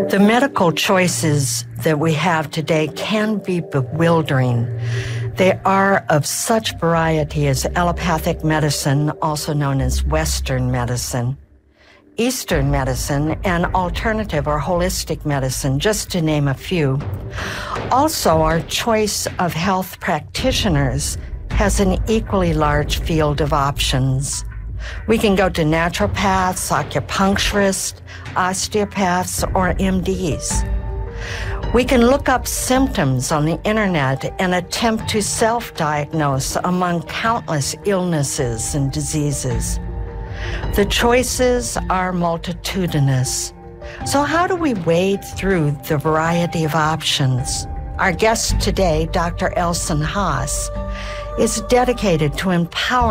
The medical choices that we have today can be bewildering. They are of such variety as allopathic medicine, also known as Western medicine, Eastern medicine, and alternative or holistic medicine, just to name a few. Also, our choice of health practitioners has an equally large field of options. We can go to naturopaths, acupuncturists, osteopaths, or MDs. We can look up symptoms on the internet and attempt to self-diagnose among countless illnesses and diseases. The choices are multitudinous. So how do we wade through the variety of options? Our guest today, Dr. Elson Haas, is dedicated to empowering